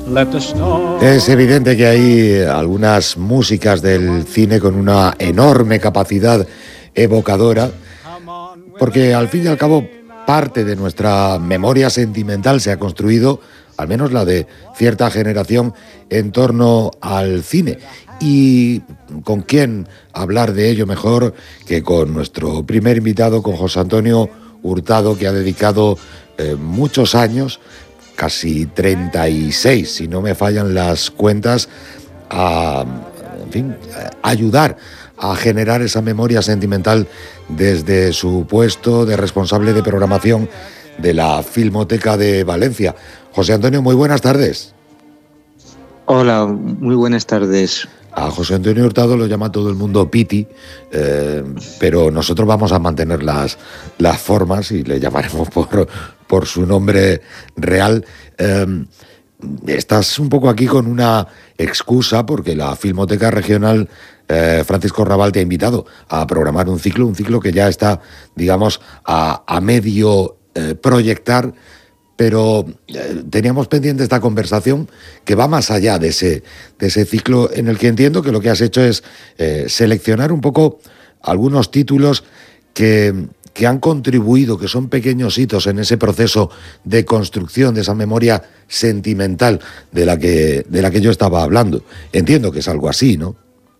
Es evidente que hay algunas músicas del cine con una enorme capacidad evocadora, porque al fin y al cabo parte de nuestra memoria sentimental se ha construido, al menos la de cierta generación, en torno al cine. Y con quién hablar de ello mejor que con nuestro primer invitado, con José Antonio Hurtado, que ha dedicado muchos años, casi 36, si no me fallan las cuentas, a, en fin, a ayudar a generar esa memoria sentimental desde su puesto de responsable de programación de la Filmoteca de Valencia. José Antonio, muy buenas tardes. Hola, muy buenas tardes. A José Antonio Hurtado lo llama todo el mundo Piti, pero nosotros vamos a mantener las formas y le llamaremos por su nombre real. Estás un poco aquí con una excusa porque la Filmoteca Regional Francisco Rabal te ha invitado a programar un ciclo que ya está, digamos, a medio proyectar, pero teníamos pendiente esta conversación que va más allá de ese ciclo, en el que entiendo que lo que has hecho es seleccionar un poco algunos títulos que han contribuido, que son pequeños hitos en ese proceso de construcción de esa memoria sentimental de la que yo estaba hablando. Entiendo que es algo así, ¿no?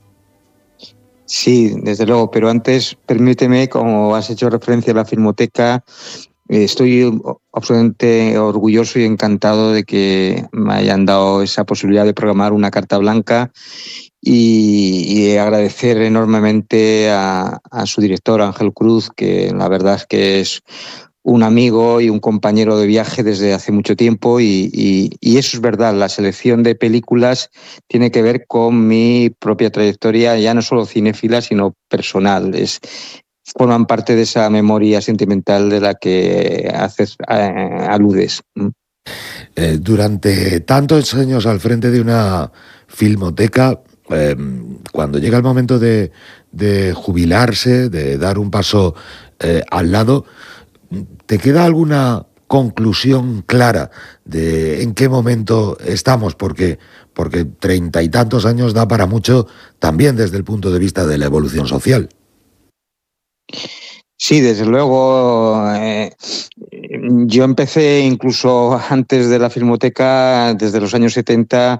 Sí, desde luego, pero antes permíteme, como has hecho referencia a la Filmoteca, estoy absolutamente orgulloso y encantado de que me hayan dado esa posibilidad de programar una carta blanca y agradecer enormemente a su director, Ángel Cruz, que la verdad es que es un amigo y un compañero de viaje desde hace mucho tiempo y eso es verdad, la selección de películas tiene que ver con mi propia trayectoria, ya no solo cinéfila, sino personal. Forman parte de esa memoria sentimental de la que aludes. Durante tantos años al frente de una filmoteca, cuando llega el momento de jubilarse, de dar un paso al lado, ¿te queda alguna conclusión clara de en qué momento estamos? Porque 30 y tantos años da para mucho también desde el punto de vista de la evolución social. Sí, desde luego. Yo empecé incluso antes de la Filmoteca, desde los años 70,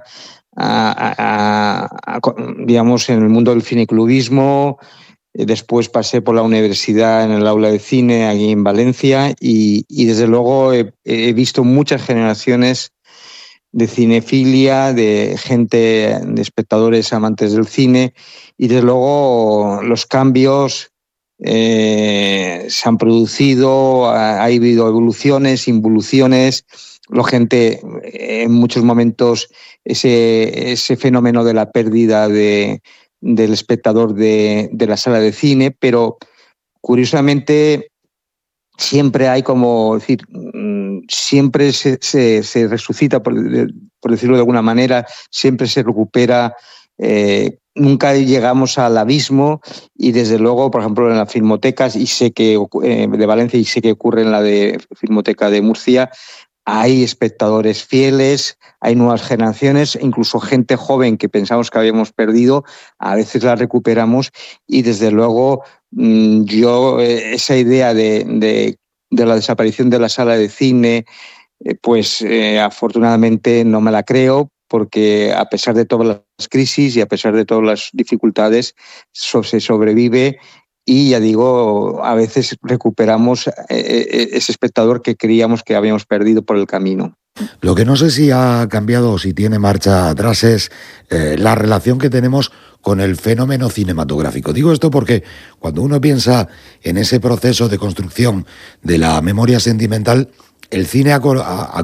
digamos, en el mundo del cineclubismo. Después pasé por la universidad en el aula de cine aquí en Valencia y desde luego he visto muchas generaciones de cinefilia, de gente, de espectadores amantes del cine y desde luego los cambios se han producido, ha habido evoluciones, involuciones, la gente en muchos momentos ese fenómeno de la pérdida del espectador de la sala de cine, pero curiosamente siempre hay como decir, siempre se resucita, por decirlo de alguna manera, siempre se recupera. Nunca llegamos al abismo y desde luego, por ejemplo, en las filmotecas, y sé que de Valencia y sé que ocurre en la de Filmoteca de Murcia, hay espectadores fieles, hay nuevas generaciones, incluso gente joven que pensamos que habíamos perdido, a veces la recuperamos y desde luego yo esa idea de la desaparición de la sala de cine, afortunadamente no me la creo, porque a pesar de todas las crisis y a pesar de todas las dificultades, se sobrevive y ya digo, a veces recuperamos ese espectador que creíamos que habíamos perdido por el camino. Lo que no sé si ha cambiado o si tiene marcha atrás es la relación que tenemos con el fenómeno cinematográfico. Digo esto porque cuando uno piensa en ese proceso de construcción de la memoria sentimental, el cine ha